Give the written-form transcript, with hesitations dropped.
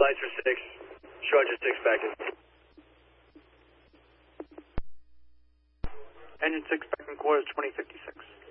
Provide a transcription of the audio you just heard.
lights are 6. Charger 6 back in. Engine 6 back in quarters 2056.